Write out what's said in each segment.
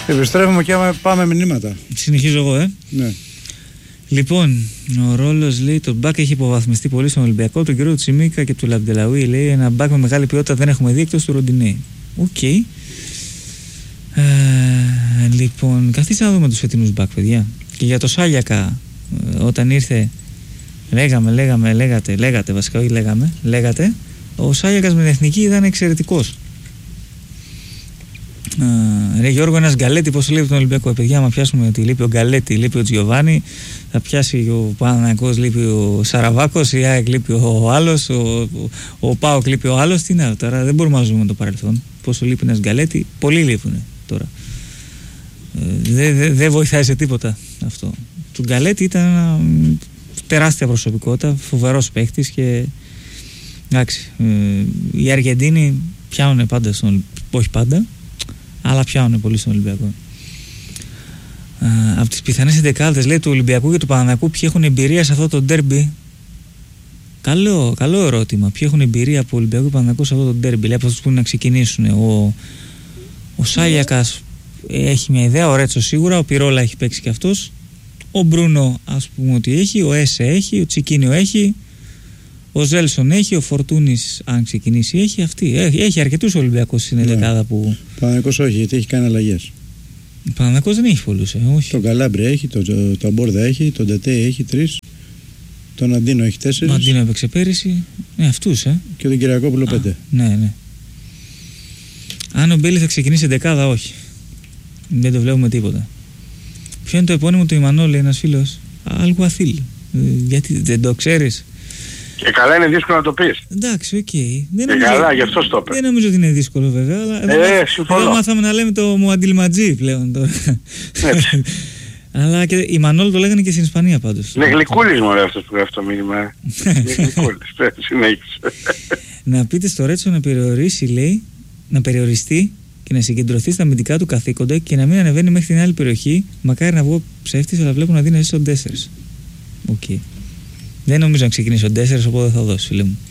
Επιστρέφουμε και πάμε μηνύματα. Συνεχίζω εγώ, Ναι. Λοιπόν, ο ρόλος, λέει, το μπακ έχει υποβαθμιστεί πολύ στον Ολυμπιακό. Τον κύριο Τσιμίκα και του Λαμπτελαουί, λέει, ένα μπακ με μεγάλη ποιότητα δεν έχουμε δει εκτός του Ροντινέη. Οκ. Λοιπόν, καθίστε να δούμε τους φετινούς μπακ, παιδιά. Και για το Σάλιακα, όταν ήρθε, λέγατε, ο Σάλιακας με την εθνική ήταν εξαιρετικός. Ρε Γιώργο, ένας Γκαλέτη, πώς λείπει τον Ολυμπιακό? Παιδιά, άμα πιάσουμε ότι λείπει ο Γκαλέτη, λείπει ο Τζιοβάνι, θα πιάσει ο Παναθηναϊκός, λείπει ο Σαραβάκος, η ΑΕΚ λείπει ο άλλος, ο ΠΑΟΚ λείπει ο άλλος. Τι να, τώρα δεν μπορούμε να ζούμε το παρελθόν. Πόσο λείπει ένας Γκαλέτη, πολλοί λείπουν τώρα. Δεν βοηθάει σε τίποτα αυτό. Του Γκαλέτη ήταν ένα τεράστια προσωπικότητα, φοβερός παίχτης και εντάξει, οι Αργεντίνοι πιάνουν πάντα όχι πάντα, αλλά πιάνουν πολύ στον Ολυμπιακό. Από τις πιθανές εντεκάδες, λέει, του Ολυμπιακού και του Παναθηναϊκού, ποιοι έχουν εμπειρία σε αυτό το ντέρμπι? Καλό ερώτημα. Ποιοι έχουν εμπειρία από Ολυμπιακού και Παναθηναϊκού σε αυτό το ντέρμπι? Λέει, από αυτούς που είναι να ξεκινήσουν. Ο Σάλιακας έχει μια ιδέα, ο Ρέτσο σίγουρα, ο Πιρόλα έχει παίξει και αυτός, ο Μπρούνο ας πούμε ότι έχει, ο Έσε έχει, ο Τσικίνιο έχει, ο Ζέλσον έχει, ο Φορτούνης αν ξεκινήσει έχει, έχει αρκετούς Ολυμπιακούς στην δεκάδα που... Παναθηναϊκός όχι, γιατί έχει κάνει αλλαγές. Ο Παναθηναϊκός δεν έχει πολλούς, όχι. Τον Καλάμπρια έχει, τον Μπόρδα έχει, τον Ντετέ έχει 3, τον Αντίνο έχει 4. Ο Αντίνο έπαιξε πέρυσι, αυτούς και τον Κυριακόπουλο 5. Ναι. Αν ο Μπέλη θα ξεκινήσει σε δεκάδα, όχι. Δεν το βλέπουμε τίποτα. Ποιο είναι το επώνυμο του Ιμανόλ, λέει ένας φίλος? Αλγουαθίλ. Γιατί δεν το ξέρεις? Και καλά είναι δύσκολο να το πεις. Εντάξει, οκ. Καλά, γι' αυτό το πες. Δεν νομίζω ότι είναι δύσκολο βέβαια. Αλλά εδώ μάθαμε να λέμε το Μουαντιλματζή πλέον τώρα. Αλλά και η Μανόλ το λέγανε και στην Ισπανία πάντως. Είναι γλυκούλης μωρέ αυτός που γράφει το μήνυμα. Είναι γλυκούλης. Συνέχισε. Να πείτε στο Ρέτσο να περιορίσει, λέει, να περιοριστεί και να συγκεντρωθεί στα αμυντικά του καθήκοντα και να μην ανεβαίνει μέχρι την άλλη περιοχή. Μακάρι να βγω ψεύτης, αλλά βλέπω να δίνει στον 4. Οκ. Δεν νομίζω να ξεκινήσει ο 4, οπότε θα δώσει, φίλε μου.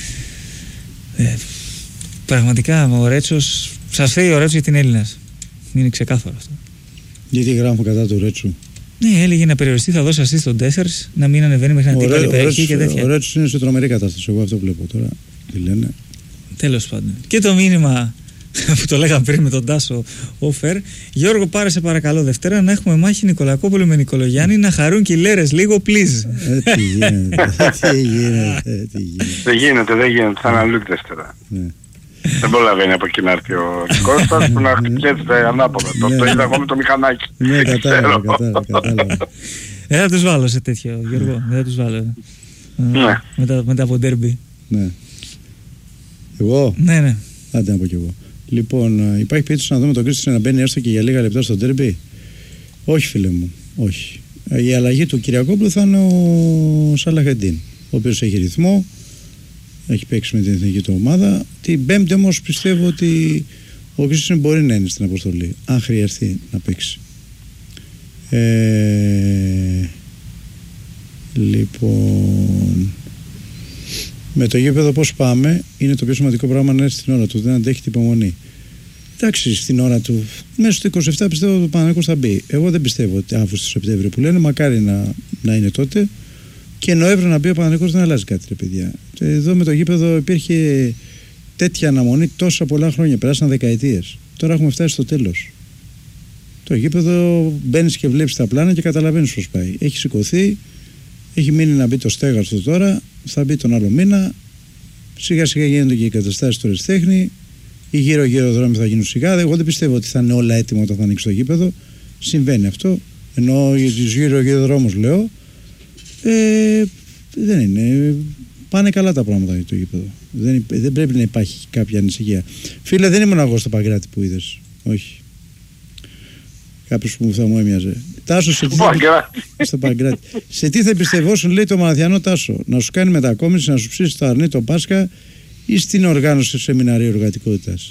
Πραγματικά ο Ρέτσος, σας θέλει ο Ρέτσος γιατί είναι Έλληνας. Είναι ξεκάθαρο αυτό. Γιατί γράφω κατά του Ρέτσου? Ναι, έλεγε να περιοριστεί, θα δώσει ασίστ στον 4, να μην ανεβαίνει μέχρι την άλλη περιοχή και τέτοια. Ο Ρέτσος είναι σε τρομερή κατάσταση, εγώ αυτό βλέπω τώρα. Τι λένε. Τέλος πάντων. Και το μήνυμα που το λέγαμε πριν με τον Τάσο Όφερ. Γιώργο, πάρε σε παρακαλώ Δευτέρα να έχουμε μάχη Νικολακόπουλου με Νικολογιάννη, να χαρούν και οι λέρες λίγο, please. Τι γίνεται. Δεν γίνεται, θα αναλύει Δευτέρα. Δεν προλαβαίνει από εκεί να έρθει ο Κώστας που να χτυπιέται ανάποδα. Το είδα εγώ με το μηχανάκι. Ναι, κατάλαβα. Δεν θα τους βάλω σε τέτοιο, Γιώργο. Δεν θα τους βάλω. Μετά από ντέρμπι. Ναι. Εγώ? Ναι. Άντε να πω κι εγώ. Λοιπόν, υπάρχει περίπτωση να δούμε τον Κρίστιαν να μπαίνει έστω και για λίγα λεπτά στο ντέρμπι? Όχι, φίλε μου, όχι. Η αλλαγή του Κυριακόπουλου θα είναι ο Σαλαχεντίν, ο οποίος έχει ρυθμό, έχει παίξει με την εθνική του ομάδα. Την Πέμπτη όμως πιστεύω ότι ο Κρίστιαν μπορεί να είναι στην αποστολή, αν χρειαστεί να παίξει. Λοιπόν, με το γήπεδο πώς πάμε είναι το πιο σημαντικό πράγμα, να έρθει στην ώρα του, δεν αντέχει την υπομονή. Εντάξει, στην ώρα του, μέσα στο 27 πιστεύω ότι ο Παναθηναϊκός θα μπει. Εγώ δεν πιστεύω ότι Αύγουστο-Σεπτέμβριο που λένε, μακάρι να είναι τότε. Και Νοέμβριο να μπει ο Παναθηναϊκός, δεν αλλάζει κάτι, ρε παιδιά. Εδώ με το γήπεδο υπήρχε τέτοια αναμονή τόσα πολλά χρόνια, περάσαν δεκαετίες. Τώρα έχουμε φτάσει στο τέλος. Το γήπεδο μπαίνεις και βλέπεις τα πλάνα και καταλαβαίνεις πώς πάει. Έχει σηκωθεί, έχει μείνει να μπει το στέγαστο τώρα, θα μπει τον άλλο μήνα. Σιγά σιγά γίνονται και οι καταστάσεις του ερασιτέχνη. Οι γύρω-γύρω δρόμοι θα γίνουν σιγά. Εγώ δεν πιστεύω ότι θα είναι όλα έτοιμα όταν θα ανοίξει το γήπεδο. Συμβαίνει αυτό. Ενώ για τους γύρω-γύρω δρόμους λέω. Δεν είναι. Πάνε καλά τα πράγματα για το γήπεδο. Δεν πρέπει να υπάρχει κάποια ανησυχία. Φίλε, δεν ήμουν εγώ στο Παγκράτη που είδες. Όχι. Κάποιος που θα μου έμοιαζε. Τάσο, στο Παγκράτη. Σε τι θα εμπιστευόσουν, λέει το Μαναθιανό Τάσο? Να σου κάνει μετακόμιση, να σου ψήσει το αρνί το Πάσχα ή στην οργάνωση σεμιναρίου εργατικότητας?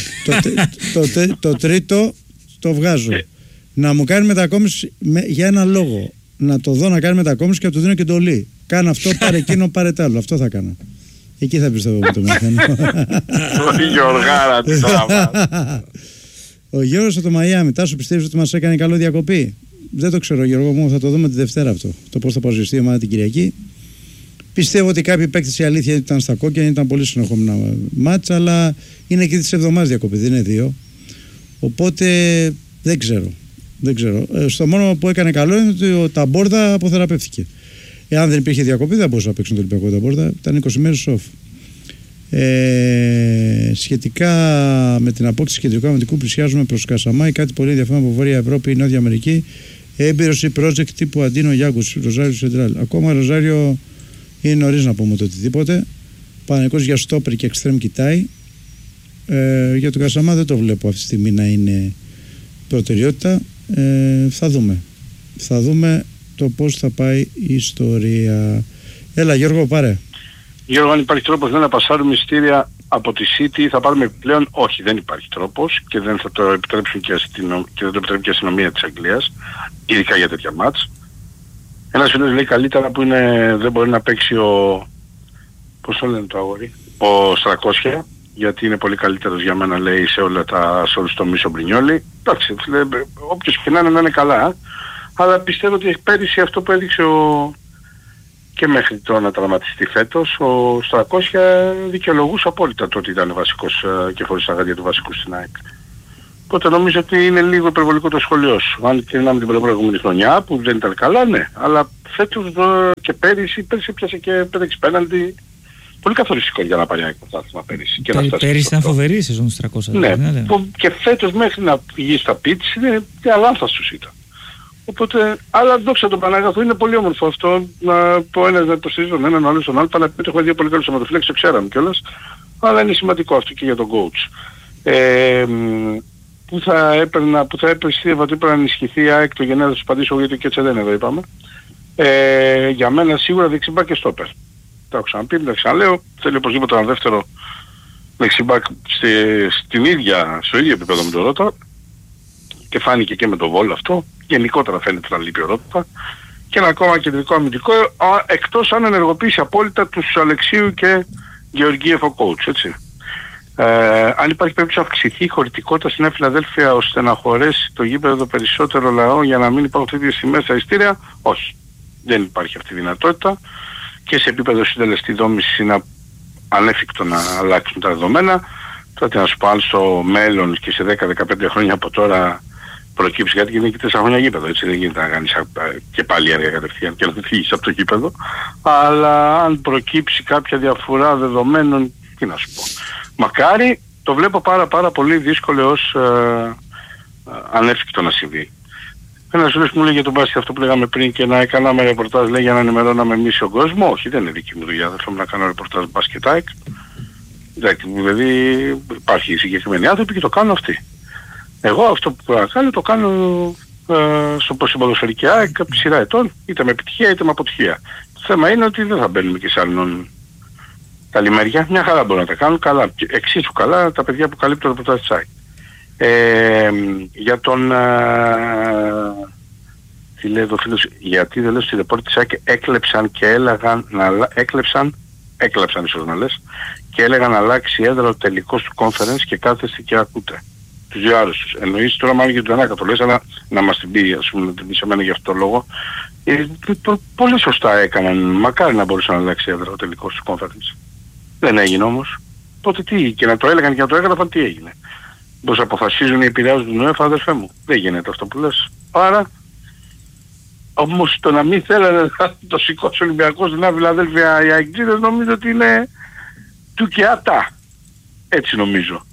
Το τρίτο το βγάζω. Να μου κάνει μετακόμιση για ένα λόγο. Να το δω να κάνει μετακόμιση και να του δίνω και το λί. Κάνε αυτό, πάρε εκείνο, πάρε τ' άλλο. Αυτό θα κάνω. Εκεί θα πιστεύω με το Μαναθιανό. Όχι Γιωργάρα, τι τραβάς. Ο Γιώργος από το Μαϊάμι, Τάσο, πιστεύεις ότι μας έκανε καλό διακοπή? Δεν το ξέρω, Γιώργο μου, θα το δούμε τη Δευτέρα αυτό. Το πώς θα παρουσιαστεί η ομάδα την Κυριακή. Πιστεύω ότι κάποιοι παίκτες, η αλήθεια ήταν στα κόκκινα, ήταν πολύ συνεχόμενα μάτσα, αλλά είναι και της εβδομάδας διακοπή, δεν είναι 2. Οπότε δεν ξέρω. Στο μόνο που έκανε καλό είναι ότι ο Ταμπόρδα αποθεραπεύτηκε. Εάν δεν υπήρχε διακοπή, δεν μπορούσε να παίξει τον Ολυμπιακό Ταμπόρδα. Ήταν 20 μέρες off. Σχετικά με την απόκτηση κεντρικού αμυντικού, πλησιάζουμε προς Κασαμάη. Κάτι πολύ ενδιαφέρον από Βόρεια Ευρώπη ή Νότια Αμερική. Έμπειρος ή project τύπου Αντίνο Γιάγκος, Ροζάριο Σεντράλ. Ακόμα Ροζάριο είναι νωρίς να πούμε το οτιδήποτε. Πανεκός για στόπερ και εξτρέμ κοιτάει. Για τον Κασαμά δεν το βλέπω αυτή τη στιγμή να είναι προτεραιότητα. Θα δούμε το πώς θα πάει η ιστορία. Έλα Γιώργο, πάρε. Γιώργο, αν υπάρχει τρόπος να πασάρουμε εισιτήρια από τη City, θα πάρουμε πλέον? Όχι, δεν υπάρχει τρόπος και δεν θα το επιτρέψουν και δεν το επιτρέπει και η αστυνομία της Αγγλίας, ειδικά για τέτοια μάτς. Ένας φίλος λέει καλύτερα που δεν μπορεί να παίξει πώς το λένε το αγόρι, ο Στρακόσια, γιατί είναι πολύ καλύτερος για μένα, λέει, σε όλους τους τομείς ο Μπρινιόλι. Εντάξει, όποιος και να είναι καλά, αλλά πιστεύω ότι πέρυσι αυτό που έδειξε και μέχρι το να τραυματιστεί φέτος, ο Στρακόσια δικαιολογούσε απόλυτα το ότι ήταν βασικός και χωρίς τα γάντια του βασικού στην ΑΕΚ. Οπότε νομίζω ότι είναι λίγο υπερβολικό το σχολείο σου. Αν κρίναμε την προηγούμενη χρονιά που δεν ήταν καλά, ναι. Αλλά φέτος και πέρυσι πιάσε και 5-6 πέναλτι. Πολύ καθοριστικό για να πάρει ένα πρωτάθλημα πέρυσι. Πέρυσι ήταν φοβερή η σεζόν του 300. Ναι, και φέτος μέχρι να πηγεί στα πίτς είναι και αλάνθας τους ήταν. Οπότε, αλλά δόξα τον Παναγαθό, είναι πολύ όμορφο αυτό να πω ένας να υποστηρίζει τον έναν, ο άλλος τον άλλο. Παναπίτω έχουμε δύο πολύ καλούς σωματοφύλακες, το ξέραμε κιόλας. Αλλά είναι σημαντικό αυτό και για τον coach. Που θα πιστεύω ότι έπρεπε να ενισχυθεί η ΑΕΚ το Γενέδριο, θα σου απαντήσω γιατί και έτσι δεν εδώ είπαμε. Για μένα σίγουρα δεξιμπάκ και στόπερ. Τα έχω ξαναπεί, τα ξαναλέω. Θέλει οπωσδήποτε ένα δεύτερο δεξιμπάκ στο ίδιο επίπεδο με τον Ρότα. Και φάνηκε και με τον Βόλο αυτό. Γενικότερα φαίνεται να λείπει ο Ρότα. Και ένα ακόμα κεντρικό αμυντικό, εκτός αν ενεργοποιήσει απόλυτα τους Αλεξίου και Γεωργίεφ ο coach, έτσι. Αν υπάρχει περίπτωση να αυξηθεί η χωρητικότητα στην Νέα Φιλαδέλφια ώστε να χωρέσει το γήπεδο περισσότερο λαό για να μην υπάρχουν τέτοιες τιμές στα ειστήρια, όχι. Δεν υπάρχει αυτή η δυνατότητα. Και σε επίπεδο συντελεστή δόμηση είναι ανέφικτο να αλλάξουν τα δεδομένα. Τότε να σου πω, αν στο μέλλον και σε 10-15 χρόνια από τώρα προκύψει κάτι, και είναι και 4 χρόνια γήπεδο, έτσι δεν γίνεται να κάνεις και πάλι έργα κατευθείαν και να φύγεις από το γήπεδο. Αλλά αν προκύψει κάποια διαφορά δεδομένων, τι να σου πω. Μακάρι, το βλέπω πάρα πολύ δύσκολο ως ανέφικτο να συμβεί. Ένας φίλος μου λέει για τον Μπάστη αυτό που λέγαμε πριν και να κάναμε ρεπορτάζ, λέει, για να ενημερώναμε εμείς τον κόσμο. Όχι, δεν είναι δική μου δουλειά, δεν θέλω να κάνω ρεπορτάζ μπάσκετ ΑΕΚ. Δηλαδή υπάρχει συγκεκριμένοι άνθρωποι και το κάνουν αυτοί. Εγώ αυτό που θα κάνω το κάνω στην ποδοσφαιρική ΑΕΚ από σειρά ετών, είτε με επιτυχία είτε με αποτυχία. Το θέμα είναι ότι δεν θα μπαίνουμε και σε άλλον καλημέρια. Μια χαρά μπορούν να τα κάνουν καλά, εξίσου καλά τα παιδιά που καλύπτουν το ρεπορτάζ της ΑΕΚ. Για τον τι λέει εδώ φίλος, γιατί δεν λέω στη ρεπόρτη της ΑΕΚ έκλεψαν ίσως να λες, και έλεγαν να αλλάξει έδρα ο τελικός του conference και κάθεστε και ακούτε τους δύο άρρωστους. Εννοείς τώρα μάλλον για τον Ανάκα το λες, αλλά να μας την πει, ας πούμε, να την πει σε μένα για αυτό το λόγο. Πολύ σωστά έκαναν, μακάρι να μπορούσαν να αλλάξει έδρα ο τελικός του conference. Δεν έγινε όμως. Τότε τι, και να το έλεγαν και να το έγραφαν, τι έγινε. Πώς αποφασίζουν οι επηρεάζουν του ΝΟΕΦ, αδερφέ μου. Δεν γίνεται αυτό που λες. Άρα, όμως το να μην θέλανε να το σηκώσει ο Ολυμπιακός στην Νέα Φιλαδέλφια οι αεκτζίδες, νομίζω ότι είναι του και ατά. Έτσι νομίζω.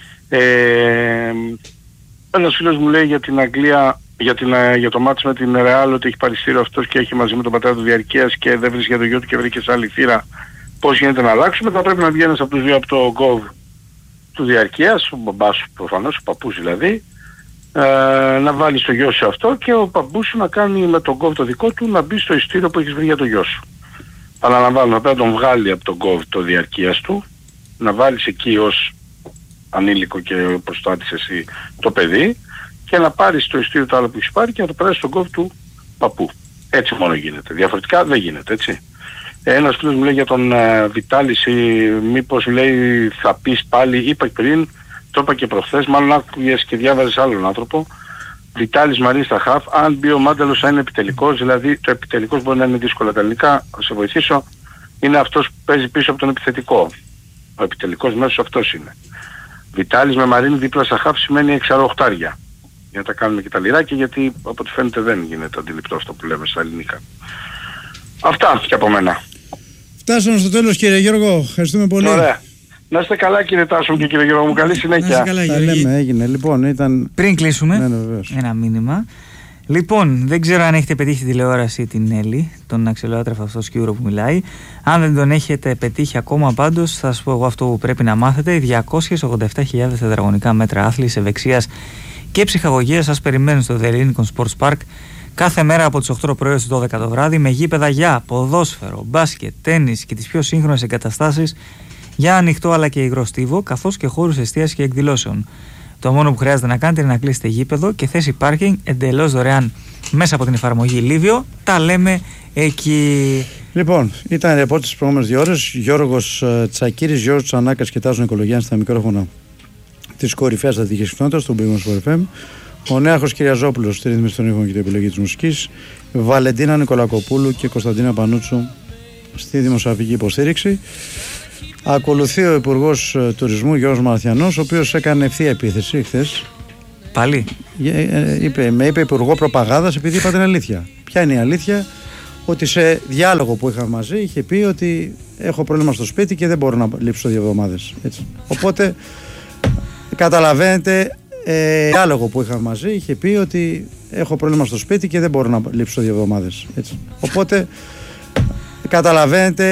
Ένας φίλος μου λέει για την Αγγλία, για το μάτς με την Ρεάλ, ότι έχει παριστήριο αυτός και έχει μαζί με τον πατέρα του διαρκείας και δεν βρίσκει για το γιο του και βρήκε σε άλλη θύρα. Πώς γίνεται να αλλάξουμε? Θα πρέπει να βγει ένας από τους δύο από το γκοβ του διαρκείας, ο μπαμπάς σου προφανώς, ο παππούς δηλαδή, να βάλει το γιο σου αυτό και ο παππούς σου να κάνει με τον γκοβ το δικό του να μπει στο ειστήριο που έχεις βρει για το γιο σου. Παραλαμβάνω, θα πρέπει να τον βγάλει από τον γκοβ το διαρκείας του, να βάλεις εκεί ως ανήλικο και προστάτης εσύ το παιδί και να πάρεις το ειστήριο το άλλο που έχεις πάρει και να το περάσεις στον γκοβ του παππού. Έτσι μόνο γίνεται. Διαφορετικά δεν γίνεται, έτσι. Ένας φίλος μου λέει για τον Βιτάλης, μήπως λέει θα πεις πάλι, είπα πριν, το είπα και προχθές, μάλλον άκουγες και διάβαζες άλλον άνθρωπο, Βιτάλης Μαρίνης στα χαφ, αν μπει ο Μάνταλος θα είναι επιτελικός, δηλαδή το επιτελικός μπορεί να είναι δύσκολα τα ελληνικά, θα σε βοηθήσω, είναι αυτός που παίζει πίσω από τον επιθετικό. Ο επιτελικός μέσος αυτός είναι. Βιτάλης με Μαρίνη δίπλα στα χαφ σημαίνει εξαροχτάρια. Για να τα κάνουμε και τα λιράκια, γιατί από ό,τι φαίνεται δεν γίνεται αντιληπτό αυτό που λέμε στα ελληνικά. Αυτά και από μένα. Φτάσαμε στο τέλος, κύριε Γιώργο. Ευχαριστούμε πολύ. Ωραία. Να είστε καλά, κύριε Τάσο και κύριε Γιώργο μου. Καλή συνέχεια. Να είστε καλά, Τα λέμε, έγινε. Λοιπόν, ήταν... Πριν κλείσουμε, Ναι, βεβαίως. ένα μήνυμα. Λοιπόν, δεν ξέρω αν έχετε πετύχει τη τηλεόραση την Έλλη, τον αξιολόγητρο αυτό σκιούρο που μιλάει. Αν δεν τον έχετε πετύχει ακόμα, πάντως θα σας πω εγώ αυτό που πρέπει να μάθετε. 287.000 τετραγωνικά μέτρα άθλησης, ευεξίας και ψυχαγωγίας σας περιμένουν στο The Lincoln Sports Park κάθε μέρα από τις 8 το πρωί στις 12 το βράδυ, με γήπεδα για ποδόσφαιρο, μπάσκετ, τένις και τις πιο σύγχρονες εγκαταστάσεις για ανοιχτό αλλά και υγρό στίβο, καθώς και χώρους εστίασης και εκδηλώσεων. Το μόνο που χρειάζεται να κάνετε είναι να κλείσετε γήπεδο και θέση πάρκινγκ εντελώς δωρεάν μέσα από την εφαρμογή Livio. Τα λέμε εκεί. Λοιπόν, ήταν ρεπόρτ τις προηγούμενες 2 ώρες. Γιώργος Τσακίρης, Γιώργος Τσανάκας και Τάσος Νικολογιάννης στα μικρόφωνα της κορυφαίας αθλητικής συχνότητας, στον Πρίμος FM. Ο Νέαχος Κυριαζόπουλος στη ρύθμιση των ήχων και την επιλογή της μουσικής. Βαλεντίνα Νικολακοπούλου και Κωνσταντίνα Πανούτσου στη δημοσιογραφική υποστήριξη. Ακολουθεί ο Υπουργός Τουρισμού Γιώργος Μαραθιανός, ο οποίος έκανε ευθεία επίθεση χθες. Πάλι. Με είπε Υπουργό Προπαγάνδας επειδή είπα την αλήθεια. Ποια είναι η αλήθεια? Ότι σε διάλογο που είχαμε μαζί είχε πει ότι έχω πρόβλημα στο σπίτι και δεν μπορώ να λείψω 2 εβδομάδες. Έτσι. Οπότε καταλαβαίνετε, διάλογο που είχαμε μαζί είχε πει ότι έχω πρόβλημα στο σπίτι και δεν μπορώ να λείψω 2 εβδομάδες. Έτσι. Οπότε καταλαβαίνετε.